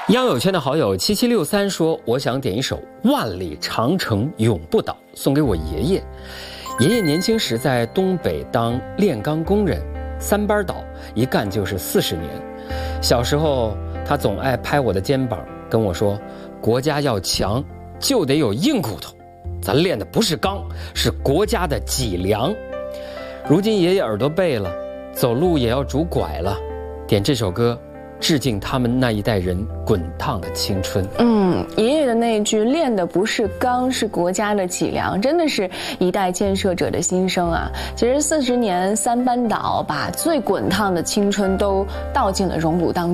央友圈的好友7763说：“我想点一首《万里长城永不倒》，送给我爷爷。爷爷年轻时在东北当炼钢工人，3班倒，一干就是40年。小时候他总爱拍我的肩膀，跟我说：国家要强，就得有硬骨头。咱练的不是钢，是国家的脊梁。如今爷爷耳朵背了，走路也要拄拐了，点这首歌。”致敬他们那一代人滚烫的青春。 爷爷的那一句"练的不是钢，是国家的脊梁"，真的是一代建设者的心声啊！其实40年3班倒，把最滚烫的青春都倒进了熔炉当中。